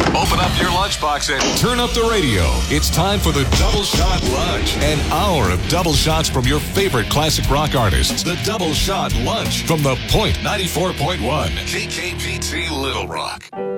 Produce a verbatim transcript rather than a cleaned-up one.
Open up your lunchbox and turn up the radio. It's time for the Double Shot Lunch. An hour of double shots from your favorite classic rock artists. The Double Shot Lunch from the Point ninety-four point one K K P T Little Rock.